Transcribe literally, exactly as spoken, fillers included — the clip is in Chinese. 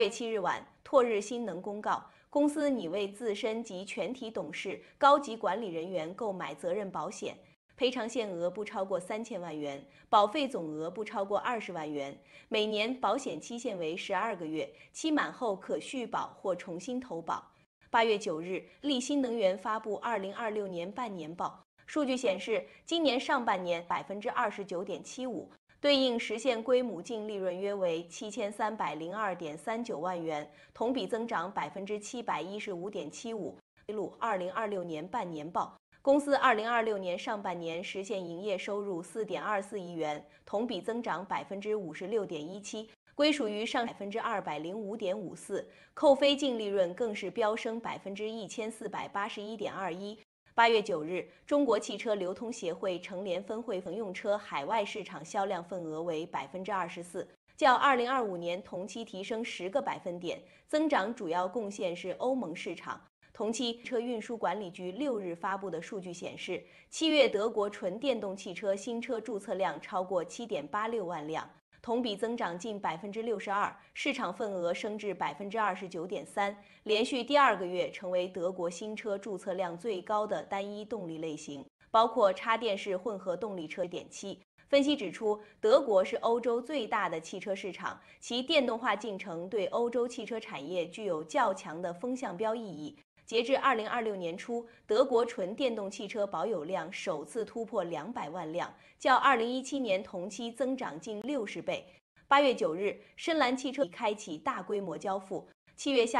月七日晚，拓日新能公告，公司拟为自身及全体董事、高级管理人员购买责任保险，赔偿限额不超过三千万元，保费总额不超过二十万元，每年保险期限为十二个月，期满后可续保或重新投保。八月九日，力新能源发布二零二六年半年报，数据显示，今年上半年百分之二十九点七五。对应实现归母净利润约为七千三百零二点三九万元，同比增长百分之七百一十五点七五。披露二零二六年半年报，公司二零二六年上半年实现营业收入四点二四亿元，同比增长百分之五十六点一七，归属于上百分之二百零五点五四，扣非净利润更是飙升百分之一千四百八十一点二一。八月九日，中国汽车流通协会成联分会乘用车海外市场销量份额为百分之二十四，较二零二五年同期提升十个百分点，增长主要贡献是欧盟市场。同期，车运输管理局六日发布的数据显示，七月德国纯电动汽车新车注册量超过七点八六万辆。同比增长近百分之六十二，市场份额升至百分之二十九点三，连续第二个月成为德国新车注册量最高的单一动力类型，包括插电式混合动力车。点七分析指出，德国是欧洲最大的汽车市场，其电动化进程对欧洲汽车产业具有较强的风向标意义。截至二零二六年初，德国纯电动汽车保有量首次突破两百万辆，较二零一七年同期增长近六十倍。八月九日，深蓝汽车已开启大规模交付，七月下